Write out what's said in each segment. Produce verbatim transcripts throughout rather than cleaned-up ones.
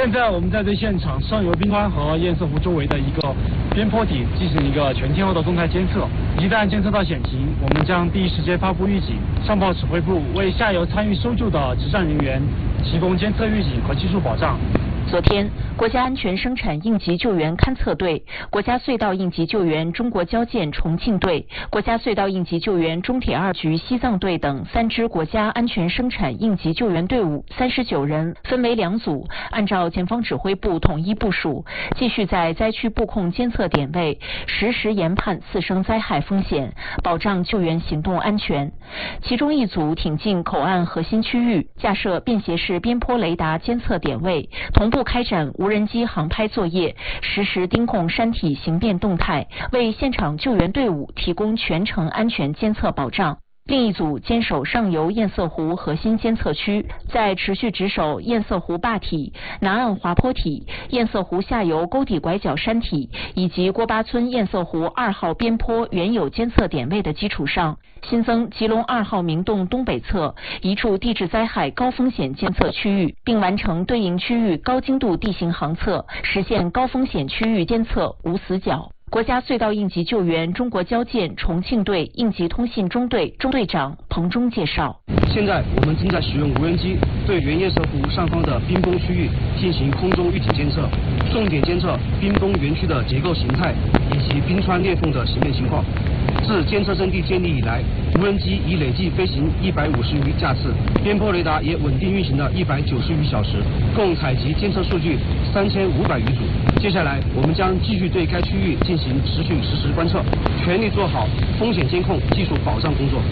现在我们在对现场上游冰川和堰塞湖周围的一个边坡体进行一个全天候的动态监测，一旦监测到险情，我们将第一时间发布预警，上报指挥部，为下游参与搜救的执战人员提供监测预警和技术保障。 昨天，国家安全生产应急救援勘测队、国家隧道应急救援中国交建重庆队、国家隧道应急救援中铁二局西藏队等三支国家安全生产应急救援队伍三十九人，分为两组，按照前方指挥部统一部署，继续在灾区布控监测点位，实时研判次生灾害风险，保障救援行动安全。其中一组挺进口岸核心区域，架设便携式边坡雷达监测点位，同步开展无人机航拍作业，实时盯控山体形变动态，为现场救援队伍提供全程安全监测保障。另一组坚守上游堰塞湖核心监测区，在持续值守堰塞湖坝体、南岸滑坡体、堰塞湖下游沟底拐角山体以及郭巴村堰塞湖二号边坡原有监测点位的基础上，新增吉隆二号明洞东北侧一处地质灾害高风险监测区域，并完成对应区域高精度地形航测，实现高风险区域监测无死角。国家隧道应急救援中国交建重庆队应急通信中队中队长彭忠介绍， 现在我们正在使用无人机对原堰塞湖上方的冰崩区域进行空中预警监测，重点监测冰崩园区的结构形态以及冰川裂缝的形变情况。自监测阵地建立以来，无人机已累计飞行一百五十余架次，边坡雷达也稳定运行了一百九十余小时，共采集监测数据三千五百余组。接下来，我们将继续对该区域进行持续实时观测，全力做好风险监控、技术保障工作。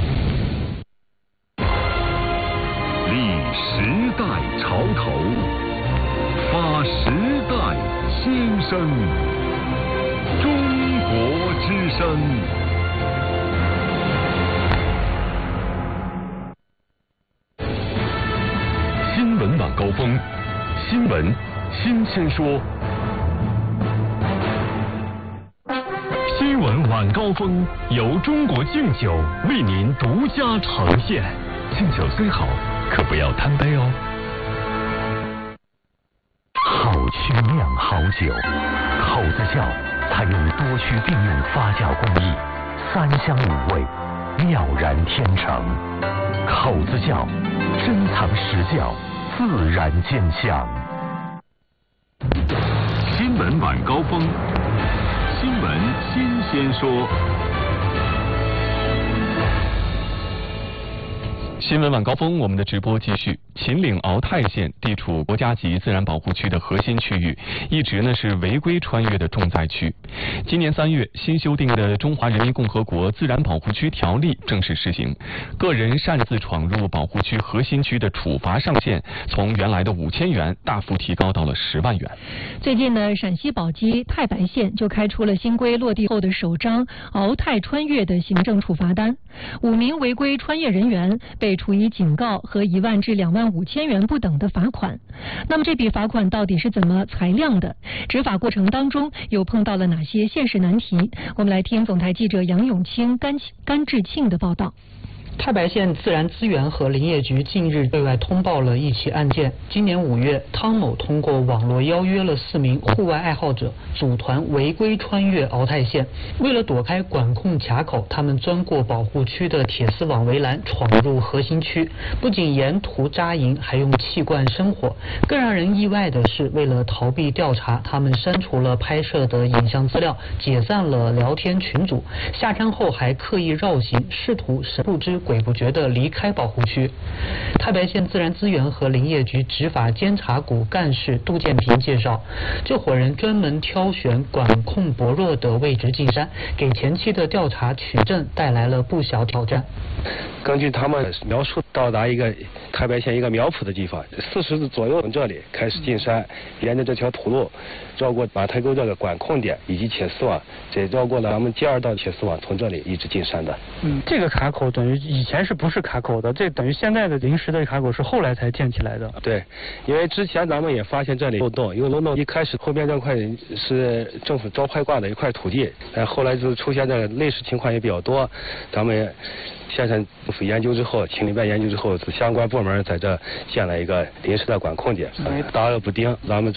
立时代潮头，发时代新声，中国之声。新闻晚高峰，新闻新鲜说。新闻晚高峰由中国敬酒为您独家呈现。敬酒虽好，可不要贪杯哦。好曲酿好酒，口子窖采用多区并用发酵工艺，三香五味，妙然天成。口子窖珍藏实窖，自然见香。新闻晚高峰，新闻新鲜说。新闻晚高峰，我们的直播继续。秦岭鳌泰县地处国家级自然保护区的核心区域，一直呢是违规穿越的重灾区。今年三月，新修订的《中华人民共和国自然保护区条例》正式施行，个人擅自闯入保护区核心区的处罚上限从原来的五千元大幅提高到了十万元。 最近呢，陕西宝鸡太白县就开出了新规落地后的首张鳌泰穿越的行政处罚单，五名违规穿越人员被处以警告和一万至两万五千元不等的罚款。那么这笔罚款到底是怎么裁量的？执法过程当中又碰到了哪些现实难题？我们来听总台记者杨永清、甘甘志庆的报道。 太白县自然资源和林业局近日对外通报了一起案件。今年五月，汤某通过网络邀约了四名户外爱好者，组团违规穿越鳌泰县。为了躲开管控卡口，他们钻过保护区的铁丝网围栏，闯入核心区。不仅沿途扎营，还用气罐生火。更让人意外的是，为了逃避调查，他们删除了拍摄的影像资料，解散了聊天群组。下山后还刻意绕行，试图神不知鬼不觉地离开保护区。太白县自然资源和林业局执法监察股干事杜建平介绍，这伙人专门挑选管控薄弱的位置进山，给前期的调查取证带来了不小挑战。 根据他们描述，到达一个太白县一个苗圃的地方，四十左右从这里开始进山，沿着这条土路绕过马太沟这个管控点以及铁丝网，再绕过了咱们第二道铁丝网，从这里一直进山的。 嗯，这个卡口等于以前是不是卡口的？这等于现在的临时的卡口是后来才建起来的。 对，因为之前咱们也发现这里漏洞，因为漏洞一开始后边这块是政府招拍挂的一块土地，但后来就出现这类似情况也比较多，咱们县政府研究之后，秦岭办研究之后，相关部门在这建了一个临时的管控点，因为打了补丁，咱们